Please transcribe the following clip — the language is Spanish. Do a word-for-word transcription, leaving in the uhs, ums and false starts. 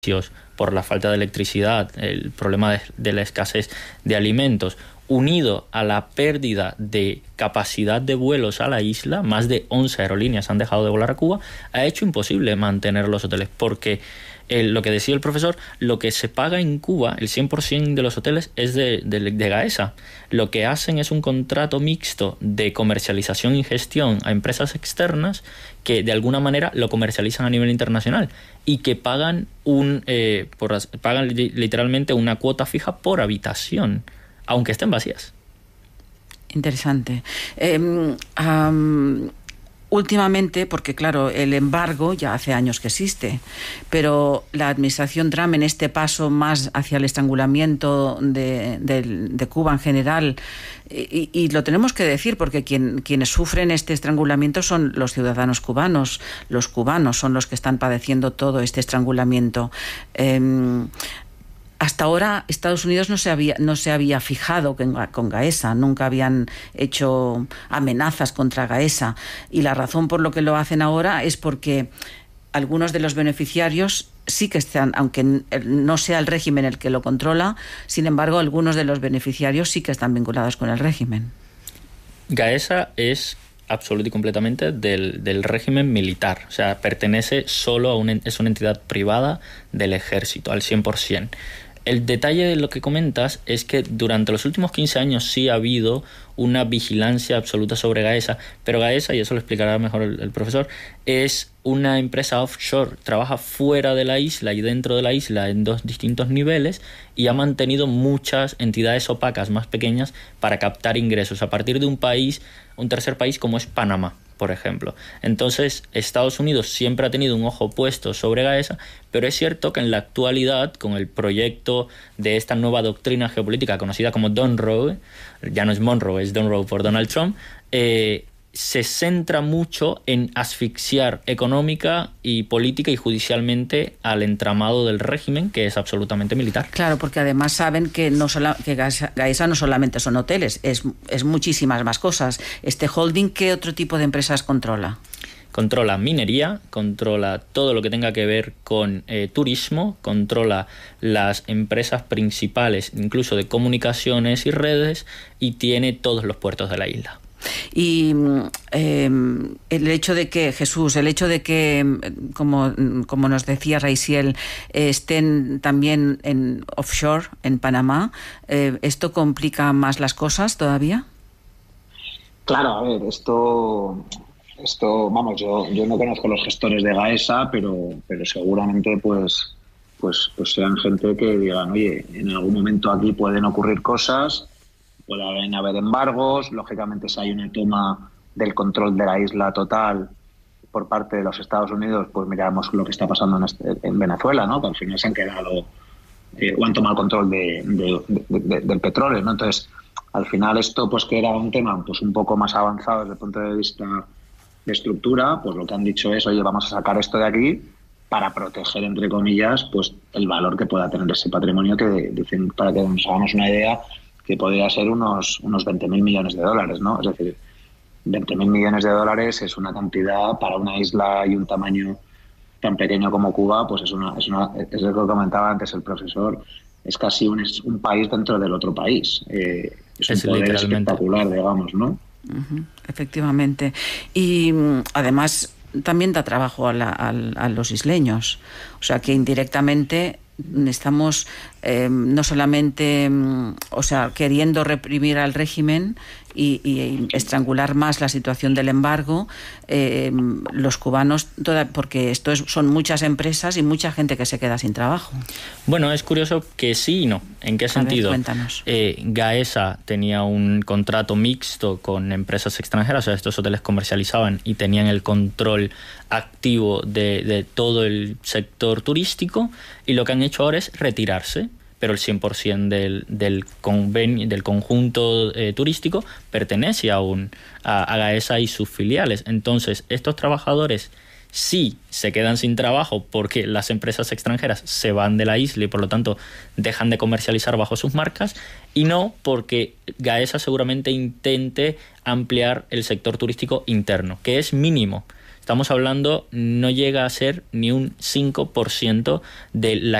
por la falta de electricidad, el problema de, de la escasez de alimentos, unido a la pérdida de capacidad de vuelos a la isla, más de once aerolíneas han dejado de volar a Cuba, ha hecho imposible mantener los hoteles, porque eh, lo que decía el profesor, lo que se paga en Cuba, el cien por ciento de los hoteles es de, de, de Gaesa. Lo que hacen es un contrato mixto de comercialización y gestión a empresas externas que de alguna manera lo comercializan a nivel internacional y que pagan, un, eh, por, pagan literalmente una cuota fija por habitación, aunque estén vacías. Interesante. Eh, um, últimamente, porque claro, el embargo ya hace años que existe, pero la administración Trump en este paso más hacia el estrangulamiento de, de, de Cuba en general, y, y lo tenemos que decir porque quien, quienes sufren este estrangulamiento son los ciudadanos cubanos, los cubanos son los que están padeciendo todo este estrangulamiento. Eh, Hasta ahora Estados Unidos no se había, no se había fijado con, con Gaesa, nunca habían hecho amenazas contra Gaesa, y la razón por lo que lo hacen ahora es porque algunos de los beneficiarios sí que están, aunque no sea el régimen el que lo controla, sin embargo algunos de los beneficiarios sí que están vinculados con el régimen. Gaesa es absoluta y completamente del, del régimen militar, o sea, pertenece solo a una, es una entidad privada del ejército, al cien por ciento. El detalle de lo que comentas es que durante los últimos quince años sí ha habido una vigilancia absoluta sobre Gaesa, pero Gaesa, y eso lo explicará mejor el, el profesor, es una empresa offshore, trabaja fuera de la isla y dentro de la isla en dos distintos niveles y ha mantenido muchas entidades opacas más pequeñas para captar ingresos a partir de un país, un tercer país como es Panamá, por ejemplo. Entonces, Estados Unidos siempre ha tenido un ojo puesto sobre Gaesa, pero es cierto que en la actualidad, con el proyecto de esta nueva doctrina geopolítica conocida como Monroe, ya no es Monroe, es Monroe por Donald Trump, eh, se centra mucho en asfixiar económica y política y judicialmente al entramado del régimen, que es absolutamente militar. Claro, porque además saben que no sola, que Gaesa, Gaesa no solamente son hoteles, es, es muchísimas más cosas. Este holding, ¿qué otro tipo de empresas controla? Controla minería, controla todo lo que tenga que ver con eh, turismo, controla las empresas principales, incluso de comunicaciones y redes, y tiene todos los puertos de la isla. Y eh, el hecho de que, Jesús, el hecho de que, como, como nos decía Raisiel, eh, estén también en offshore, en Panamá, eh, ¿esto complica más las cosas todavía? Claro, a ver, esto, esto vamos, yo, yo no conozco los gestores de Gaesa, pero, pero seguramente pues, pues, pues sean gente que digan, oye, en algún momento aquí pueden ocurrir cosas, pueden haber embargos, lógicamente si hay una toma del control de la isla total por parte de los Estados Unidos, pues miramos lo que está pasando en, este, en Venezuela, ¿no? Que al final se han quedado eh, o han tomado el control de, de, de, de, del petróleo, ¿no? Entonces, al final esto, pues que era un tema pues un poco más avanzado desde el punto de vista de estructura, pues lo que han dicho es, oye, vamos a sacar esto de aquí para proteger, entre comillas, pues el valor que pueda tener ese patrimonio, que dicen, para que nos hagamos una idea, que podría ser unos, unos veinte mil millones de dólares, ¿no? Es decir, veinte mil millones de dólares es una cantidad para una isla y un tamaño tan pequeño como Cuba, pues es una, es una, es lo que comentaba antes el profesor, es casi un, es un país dentro del otro país. Eh, es, es un poder espectacular, digamos, ¿no? Uh-huh, efectivamente. Y además también da trabajo a, la, a, a los isleños, o sea que indirectamente estamos eh, no solamente, o sea, queriendo reprimir al régimen y, y estrangular más la situación del embargo, eh, los cubanos, toda, porque esto es, son muchas empresas y mucha gente que se queda sin trabajo. Bueno, es curioso que sí y no. ¿En qué sentido? A ver, cuéntanos. Eh, Gaesa tenía un contrato mixto con empresas extranjeras, o sea, estos hoteles comercializaban y tenían el control activo de, de todo el sector turístico, y lo que han hecho ahora es retirarse, pero el cien por ciento del, del, convenio, del conjunto eh, turístico pertenece aún a, a Gaesa y sus filiales. Entonces, estos trabajadores sí se quedan sin trabajo porque las empresas extranjeras se van de la isla y por lo tanto dejan de comercializar bajo sus marcas, y no porque Gaesa seguramente intente ampliar el sector turístico interno, que es mínimo. estamos hablando, no llega a ser ni un cinco por ciento de la